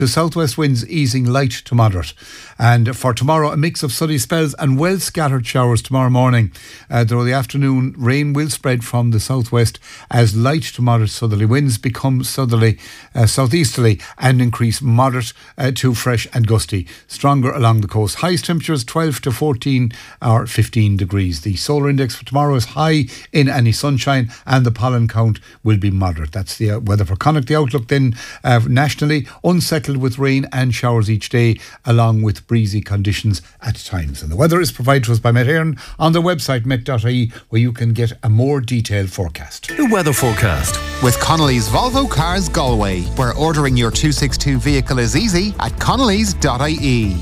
The southwest winds easing light to moderate. And for tomorrow, a mix of sunny spells and well scattered showers tomorrow morning. Through the afternoon, rain will spread from the southwest as light to moderate southerly winds become southeasterly and increase moderate to fresh and gusty. Stronger along the coast. Highest temperatures 12 to 14 or 15 degrees. The solar index for tomorrow is high in any sunshine and the pollen count will be moderate. That's the weather for Connacht. The outlook then nationally, unsettled with rain and showers each day, along with breezy conditions at times. And the weather is provided to us by Met Éireann on the website met.ie, where you can get a more detailed forecast. The weather forecast with Connolly's Volvo Cars Galway, where ordering your 262 vehicle is easy at connellys.ie.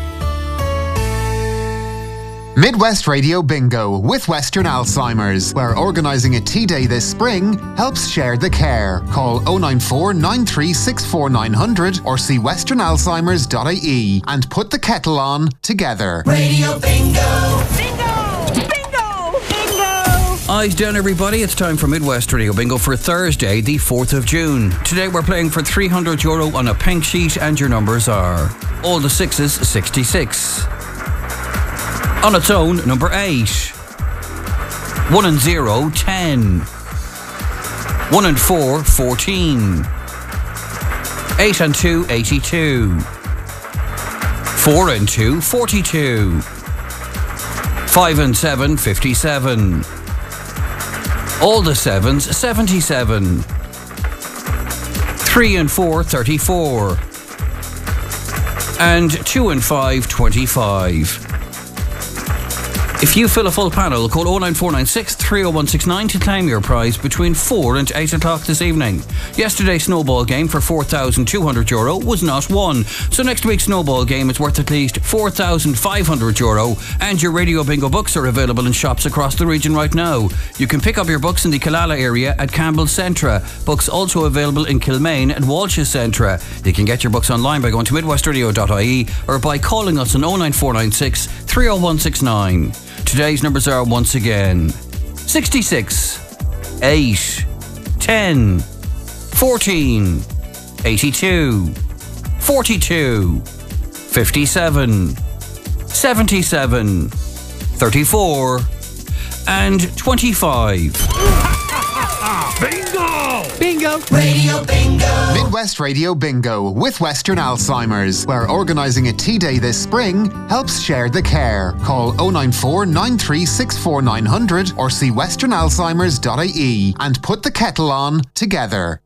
Midwest Radio Bingo with Western Alzheimer's, where organising a tea day this spring helps share the care. Call 094 9364 900 or see westernalzheimers.ie and put the kettle on together. Radio Bingo! Bingo! Bingo! Bingo! Eyes down, everybody. It's time for Midwest Radio Bingo for Thursday, the 4th of June. Today we're playing for €300 on a pink sheet, and your numbers are all the sixes, 66. On its own, number 8. 1 and 0, 10. 1 and 4, 14. 8 and 2, 82. 4 and 2, 42. 5 and 7, 57. All the sevens, 77. 3 and 4, 34. And 2 and 5, 25. If you fill a full panel, call 09496 30169 to claim your prize between 4 and 8 o'clock this evening. Yesterday's snowball game for €4,200 was not won, so next week's snowball game is worth at least €4,500, and your Radio Bingo books are available in shops across the region right now. You can pick up your books in the Killala area at Campbell's Centra. Books also available in Kilmaine and Walsh's Centra. You can get your books online by going to midwestradio.ie or by calling us on 09496 30169. Today's numbers are once again 66, 8, 10, 14, 82, 42, 57, 77, 34 and 25. Bingo! Bingo! Radio Bingo! Midwest Radio Bingo with Western Alzheimer's, where organising a tea day this spring helps share the care. Call 094 9364 900 or see westernalzheimers.ie and put the kettle on together.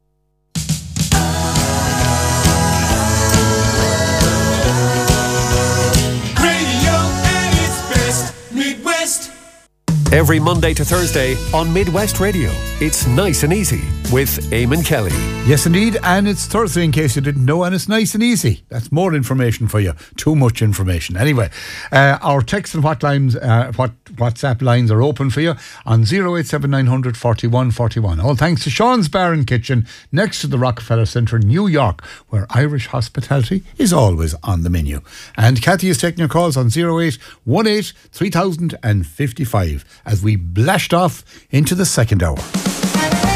Radio at its best, Midwest. every Monday to Thursday on Midwest Radio. It's Nice and Easy with Eamon Kelly. Yes, indeed, and it's Thursday in case you didn't know, and it's nice and easy. That's more information for you. Too much information. Anyway, our text and WhatsApp lines are open for you on 087 900 41 41. All thanks to Sean's Bar and Kitchen next to the Rockefeller Centre in New York, where Irish hospitality is always on the menu. And Cathy is taking your calls on 0818 3055 as we blashed off into the second hour.